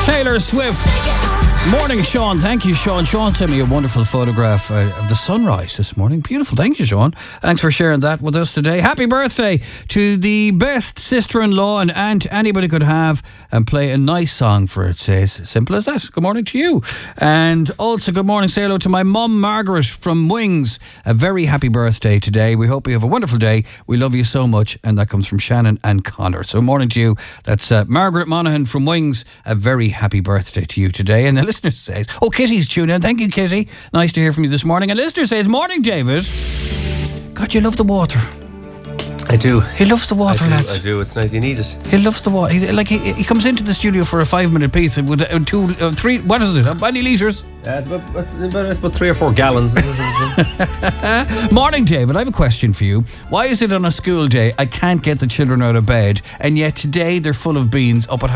Taylor Swift. Morning, Sean. Thank you, Sean. Sean sent me a wonderful photograph of the sunrise this morning. Beautiful. Thank you, Sean. Thanks for sharing that with us today. Happy birthday to the best sister-in-law and aunt anybody could have, and play a nice song for it, says. Simple as that. Good morning to you. And also, good morning, say hello to my mum, Margaret from Wings. A very happy birthday today. We hope you have a wonderful day. We love you so much. And that comes from Shannon and Connor. So morning to you. That's Margaret Monaghan from Wings. A very happy birthday to you today. And the listener says, oh, Kitty's tuned in. Thank you, Kitty. Nice to hear from you this morning. And listener says, morning, David. God, you love the water. I do. He loves the water, lads. I do. It's nice. You need it. He loves the water. He comes into the studio for a 5-minute piece with 3. What is it? How many litres? It's about 3 or 4 gallons. Morning, David. I have a question for you. Why is it on a school day I can't get the children out of bed, and yet today they're full of beans up at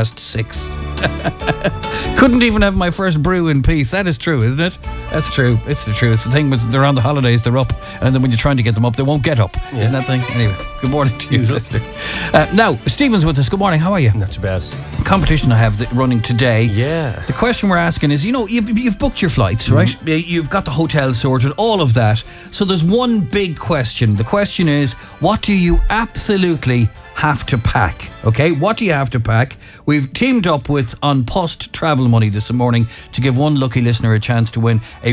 6:30? Couldn't even have my first brew in peace. That is true, isn't it? That's true. It's the truth. The thing with they're on the holidays, they're up, and then when you're trying to get them up, they won't get up. Yeah. Isn't that thing? Anyway, good morning to you, listener. Now, Stephen's with us. Good morning. How are you? Not too bad. Competition I have running today. Yeah. The question we're asking is, you've booked your flights, right? You've got the hotel sorted, all of that. So there's one big question. The question is, what do you absolutely have to pack? Okay, what do you have to pack? We've teamed up with An Post Travel Money this morning to give one lucky listener a chance to win a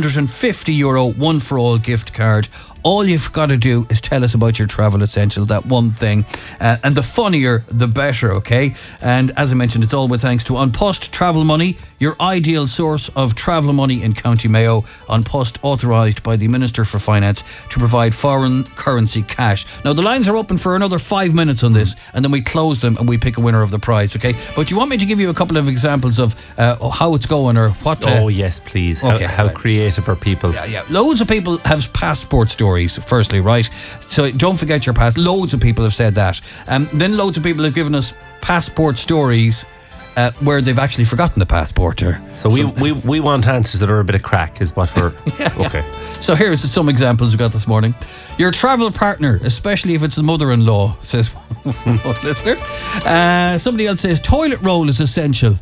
€150 one-for-all gift card. All you've got to do is tell us about your travel essential, that one thing. And the funnier, the better, okay? And as I mentioned, it's all with thanks to An Post Travel Money, your ideal source of travel money in County Mayo. An Post, authorised by the Minister for Finance to provide foreign currency cash. Now, the lines are open for another 5 minutes on this, and then we close them and we pick a winner of the prize, okay? But you want me to give you a couple of examples of how it's going or what? Oh, yes, please. Okay, how creative are people? Yeah. Loads of people have passport stories, firstly, right? So don't forget your pass. Loads of people have said that. Then loads of people have given us passport stories where they've actually forgotten the passport. So we want answers that are a bit of crack, is what we're... Okay. So here's some examples we got this morning. Your travel partner, especially if it's the mother-in-law, says one listener. Somebody else says toilet roll is essential.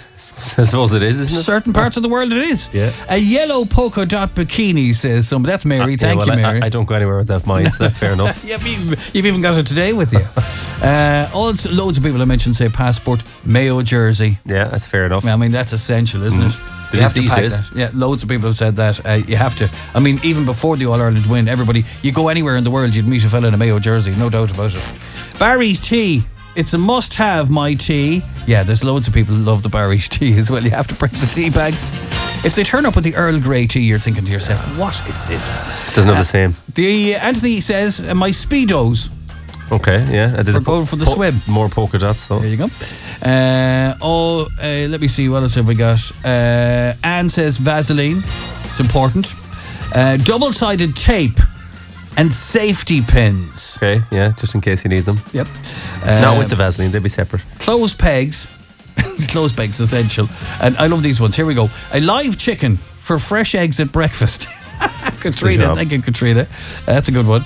I suppose it is, isn't it? Certain parts of the world it is. Yeah. A yellow polka dot bikini, says somebody. That's Mary. Thank you, Mary. I don't go anywhere without mine, so that's fair enough. Yeah, you've even got it today with you. Also, loads of people I mentioned say passport, Mayo jersey. Yeah, that's fair enough. I mean, that's essential, isn't it? You have to pack that. Yeah, loads of people have said that. You have to. I mean, even before the All-Ireland win, you go anywhere in the world, you'd meet a fella in a Mayo jersey, no doubt about it. Barry's tea. It's a must-have, my tea. Yeah, there's loads of people who love the Barry's tea as well. You have to bring the tea bags. If they turn up with the Earl Grey tea, you're thinking to yourself, what is this? Doesn't have the same. Anthony says, my Speedos. Okay, yeah. I did going for the swim. More polka dots, so. There you go. Let me see, what else have we got? Anne says Vaseline. It's important. Double-sided tape and safety pins. Okay, yeah, just in case you need them. Yep. Not with the Vaseline, they'd be separate. Clothes pegs. Clothes pegs, essential. And I love these ones. Here we go. A live chicken for fresh eggs at breakfast. Katrina, thank you, Katrina. That's a good one.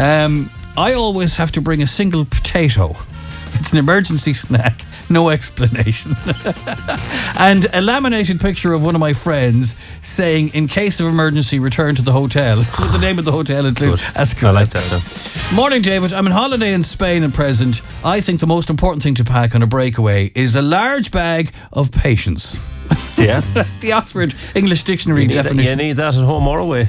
I always have to bring a single potato. It's an emergency snack. No explanation. And a laminated picture of one of my friends saying, in case of emergency, return to the hotel. With the name of the hotel included. That's good. I like that. Morning, David. I'm on holiday in Spain at present. I think the most important thing to pack on a breakaway is a large bag of patience. Yeah. The Oxford English Dictionary definition. You need that at home or away.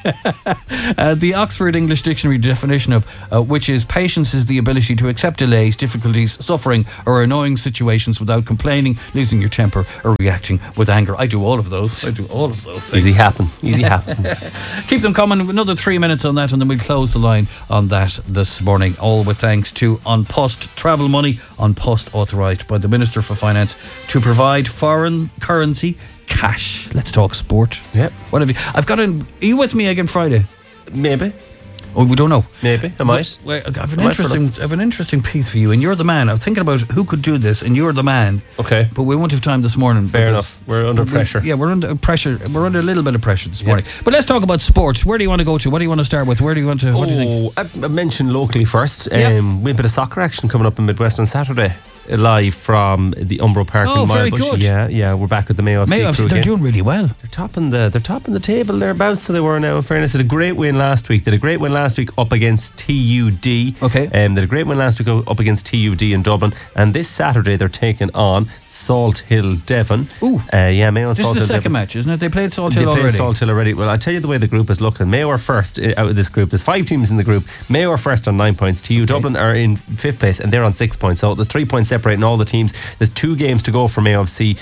The Oxford English Dictionary definition of which is patience is the ability to accept delays, difficulties, suffering or annoying situations without complaining, losing your temper or reacting with anger. I do all of those. Things. Easy happen. Keep them coming. Another 3 minutes on that and then we'll close the line on that this morning. All with thanks to An Post Travel Money. An Post, authorised by the Minister for Finance to provide foreign currency cash. Let's talk sport. Yeah. What have you? Are you with me again Friday? Maybe. Oh, we don't know. Maybe. I might. I have an interesting piece for you, and you're the man. I was thinking about who could do this, and you're the man. Okay. But we won't have time this morning. Fair enough. We're under pressure. We're under pressure. We're under a little bit of pressure this morning. But let's talk about sports. Where do you want to go to? What do you want to start with? What do you think? I mentioned locally first. We have a bit of soccer action coming up in Midwest on Saturday. live from the Umbro Park in very Milebush. good. Yeah, we're back with the Mayo FC crew they're again. doing really well. They're topping the table thereabouts, so they were now. In fairness, did a great win last week. Up against TUD. Okay. Did a great win last week up against TUD in Dublin, and this Saturday they're taking on Salt Hill Devon. Ooh. Mayo and This Salt is Hill the second Devon. match, isn't it? They played Salt Hill They already. played Salt Hill already. Well, I'll tell you the way the group is looking. Mayo are first out of this group. There's 5 teams in the group. Mayo are first on 9 points. TU Dublin are in 5th place and they're on 6 points. So there's 3 points separating all the teams. There's 2 games to go for Mayo FC.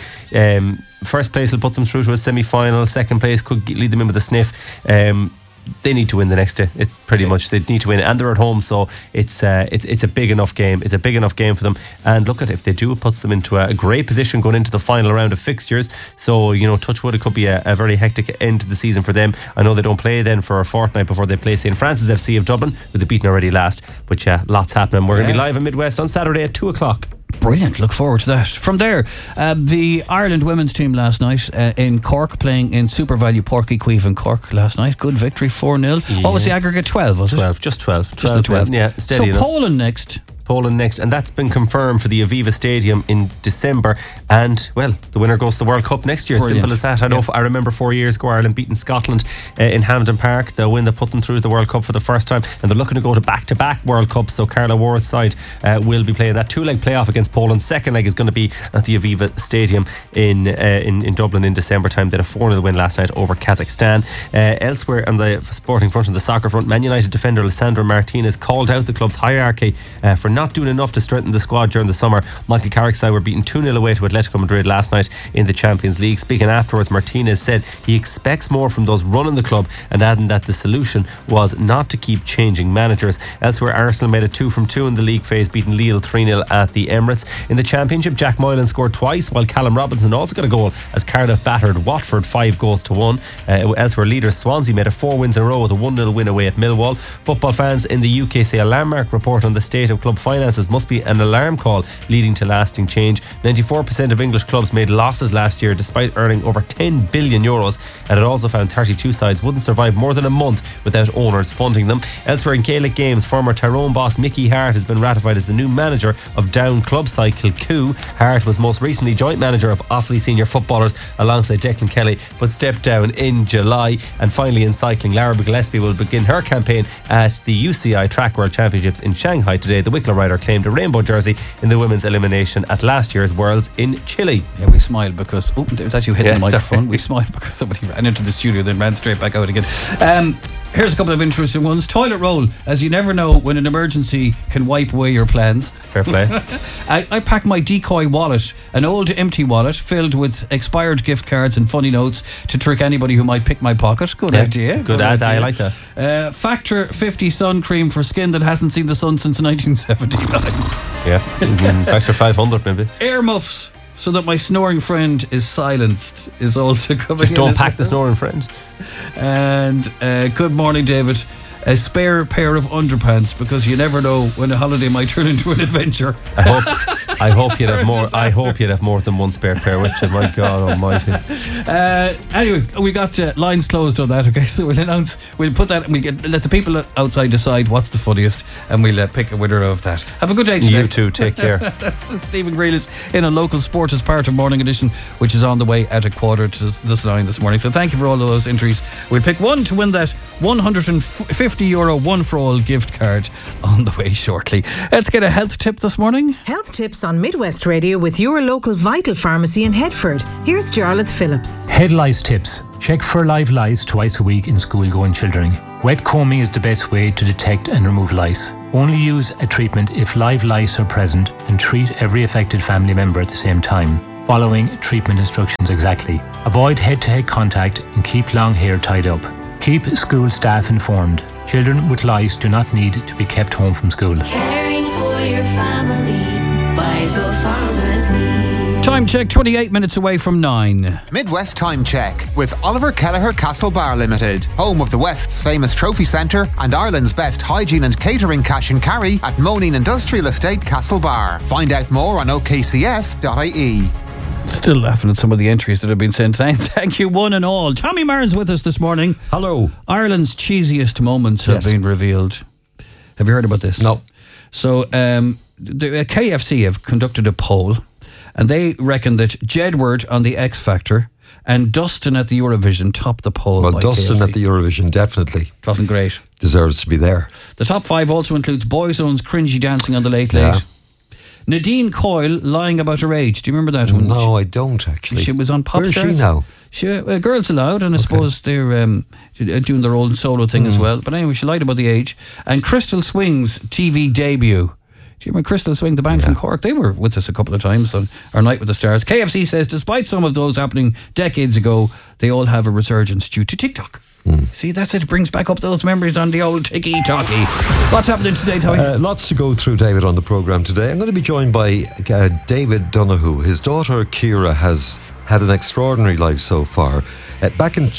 First place will put them through to a semi-final. Second place could lead them in with a sniff. They need to win the next day. It pretty much they need to win, and they're at home, so it's a big enough game. It's a big enough game for them. And look at if they do, it puts them into a great position going into the final round of fixtures. So touch wood, it could be a very hectic end to the season for them. I know they don't play then for a fortnight before they play St. Francis FC of Dublin, who they've beaten already last. But lots happening. We're going to be live in Midwest on Saturday at 2:00. Brilliant, look forward to that. From there, the Ireland women's team last night in Cork, playing in Super Value Porky Queeve in Cork last night. Good victory, 4-0. Yeah. What was the aggregate? 12, was it? 12, just 12. Just the 12. Yeah, steady So enough. Poland next. Poland next, and that's been confirmed for the Aviva Stadium in December. And well, the winner goes to the World Cup next year. Brilliant. Simple as that. I know. I remember 4 years ago Ireland beating Scotland in Hampden Park, the win that put them through the World Cup for the first time, and they're looking to go to back-to-back World Cups. So Carla Ward's side will be playing that 2-leg playoff against Poland. Second leg is going to be at the Aviva Stadium in Dublin in December time. They had a 4-0 win last night over Kazakhstan. Elsewhere on the sporting front and the soccer front, Man United defender Alessandro Martinez called out the club's hierarchy for not doing enough to strengthen the squad during the summer. Michael Carrick's side were beaten 2-0 away to Atletico Madrid last night in the Champions League. Speaking afterwards, Martinez said he expects more from those running the club, and adding that the solution was not to keep changing managers. Elsewhere, Arsenal made it 2 from 2 in the league phase, beating Lille 3-0 at the Emirates. In the Championship, Jack Moylan scored twice, while Callum Robinson also got a goal as Cardiff battered Watford 5-1. Elsewhere, leaders Swansea made it 4 wins in a row with a 1-0 win away at Millwall. Football fans in the UK say a landmark report on the state of club finances must be an alarm call leading to lasting change. 94% of English clubs made losses last year despite earning over €10 billion, and it also found 32 sides wouldn't survive more than a month without owners funding them. Elsewhere in Gaelic games, former Tyrone boss Mickey Hart has been ratified as the new manager of Down club side Kilcoo. Hart was most recently joint manager of Offaly senior footballers alongside Declan Kelly, but stepped down in July. And finally in cycling, Lara Gillespie will begin her campaign at the UCI Track World Championships in Shanghai today. The Wicklow rider claimed a rainbow jersey in the women's elimination at last year's Worlds in Chile. Yeah, we smiled because it was actually hitting the microphone. Sorry. We smiled because somebody ran into the studio, then ran straight back out again. Here's a couple of interesting ones. Toilet roll, as you never know when an emergency can wipe away your plans. Fair play. I packed my decoy wallet, an old empty wallet filled with expired gift cards and funny notes to trick anybody who might pick my pocket. Good idea. Good idea. I like that. Factor 50 sun cream for skin that hasn't seen the sun since 1979. Yeah. Factor 500 maybe. Air muffs, so that my snoring friend is silenced, is also coming. Just don't pack the snoring friend. And good morning, David. A spare pair of underpants, because you never know when a holiday might turn into an adventure. I hope you'd have more. I hope you'd have more than one spare pair with you. My God Almighty. Anyway, we got lines closed on that. Okay, so we'll put that, and let the people outside decide what's the funniest, and we'll pick a winner of that. Have a good day today. You too. Take care. That's Stephen Grealis in a local sport as part of Morning Edition, which is on the way at 8:45 this morning. So thank you for all of those entries. We'll pick one to win that €150 one for all gift card on the way shortly. Let's get a health tip this morning. Health tips on Midwest Radio with your local Vital Pharmacy in Headford. Here's Jarlath Phillips. Head lice tips. Check for live lice twice a week in school-going children. Wet combing is the best way to detect and remove lice. Only use a treatment if live lice are present, and treat every affected family member at the same time, following treatment instructions exactly. Avoid head-to-head contact and keep long hair tied up. Keep school staff informed. Children with lice do not need to be kept home from school. Caring for your family, Vital Pharmacy. Time check, 28 minutes away from 9. Midwest Time Check with Oliver Kelleher Castle Bar Limited, home of the West's famous trophy centre and Ireland's best hygiene and catering cash and carry at Moneen Industrial Estate Castle Bar. Find out more on okcs.ie. Still laughing at some of the entries that have been sent. Thank you, one and all. Tommy Marrin's with us this morning. Hello. Ireland's cheesiest moments have been revealed. Have you heard about this? No. So, the KFC have conducted a poll, and they reckon that Jedward on the X Factor and Dustin at the Eurovision topped the poll. Well, by Dustin KFC. at the Eurovision definitely It wasn't great. deserves to be there. The top 5 also includes Boyzone's Cringy Dancing on the Late Late. Yeah. Nadine Coyle lying about her age. Do you remember that one? No, I don't actually. She was on Pop Where is Stars. she now? Girls Aloud, and I suppose they're doing their own solo thing as well. But anyway, she lied about the age. And Crystal Swing's TV debut. Do you remember Crystal Swing, the band from Cork? They were with us a couple of times on our Night with the Stars. KFC says despite some of those happening decades ago, they all have a resurgence due to TikTok. See, that's it. It brings back up those memories on the old ticky-talky. What's happening today, Tommy? Lots to go through, David, on the programme today. I'm going to be joined by David Donoghue. His daughter, Ciara, has had an extraordinary life so far. Back in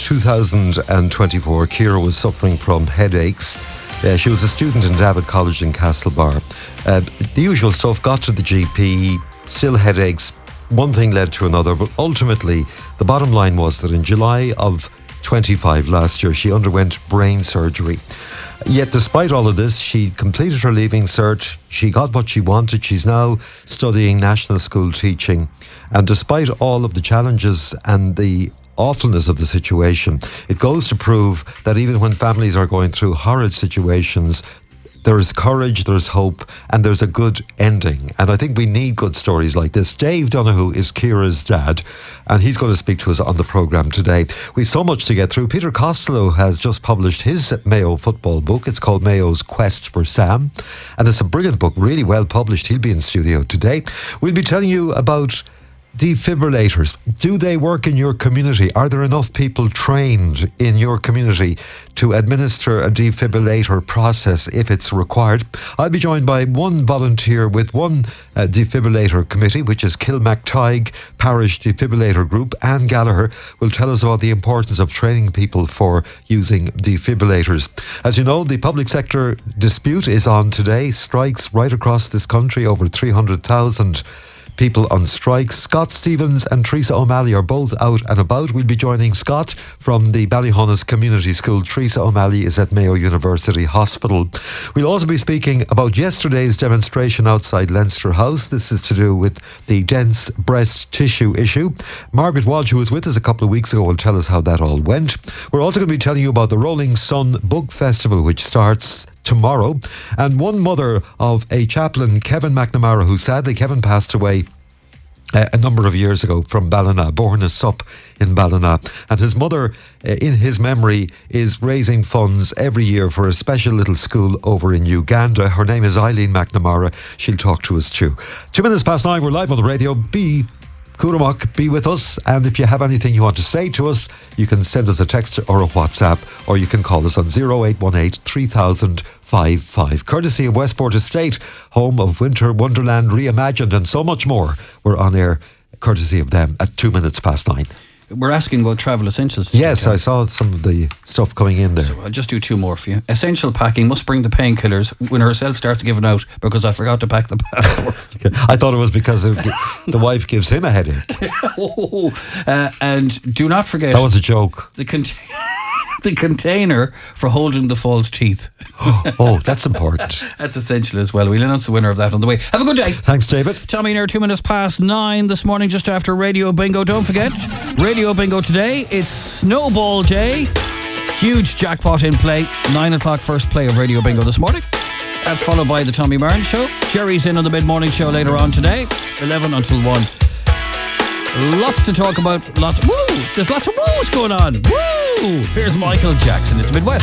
2024, Ciara was suffering from headaches. She was a student in David College in Castlebar. The usual stuff, got to the GP, still headaches. One thing led to another, but ultimately, the bottom line was that in July of 25 last year, she underwent brain surgery. Yet despite all of this, she completed her Leaving Cert. She got what she wanted. She's now studying national school teaching. And despite all of the challenges and the awfulness of the situation, it goes to prove that even when families are going through horrid situations, there is courage, there's hope, and there's a good ending. And I think we need good stories like this. Dave Donoghue is Ciara's dad, and he's going to speak to us on the programme today. We've so much to get through. Peter Costello has just published his Mayo football book. It's called Mayo's Quest for Sam, and it's a brilliant book, really well published. He'll be in studio today. We'll be telling you about defibrillators. Do they work in your community? Are there enough people trained in your community to administer a defibrillator process if it's required? I'll be joined by one volunteer with one defibrillator committee, which is Kilmactygue Parish Defibrillator Group. Anne Gallagher will tell us about the importance of training people for using defibrillators. As you know, the public sector dispute is on today. Strikes right across this country, over 300,000 people on strike. Scott Stevens and Teresa O'Malley are both out and about. We'll be joining Scott from the Ballyhonus Community School. Teresa O'Malley is at Mayo University Hospital. We'll also be speaking about yesterday's demonstration outside Leinster House. This is to do with the dense breast tissue issue. Margaret Walsh, who was with us a couple of weeks ago, will tell us how that all went. We're also going to be telling you about the Rolling Sun Book Festival, which starts tomorrow, and one mother of a chaplain, Kevin McNamara, who sadly, Kevin passed away a number of years ago from Ballina, born a sup in Ballina, and his mother, in his memory, is raising funds every year for a special little school over in Uganda. Her name is Eileen McNamara. She'll talk to us too. 2:09, we're live on the radio. Be Cúramach, be with us, and if you have anything you want to say to us, you can send us a text or a WhatsApp, or you can call us on 0818 3000 55. Courtesy of Westport Estate, home of Winter Wonderland Reimagined and so much more. We're on air courtesy of them at 9:02. We're asking about travel essentials. Yes, I saw some of the stuff coming in there. So I'll just do 2 more for you. Essential packing must bring the painkillers when herself starts giving out because I forgot to pack the passports. I thought it was because the wife gives him a headache. And do not forget... That was a joke. The container for holding the false teeth. Oh, that's important. That's essential as well. We'll announce the winner of that on the way. Have a good day. Thanks, David. Tommy, near 9:02 this morning, just after Radio Bingo. Don't forget, Radio Bingo today. It's Snowball Day. Huge jackpot in play. 9 o'clock first play of Radio Bingo this morning. That's followed by the Tommy Byrne Show. Jerry's in on the mid-morning show later on today. 11 until 1. Lots to talk about. There's lots of woos going on. Woo! Here's Michael Jackson. It's Midwest.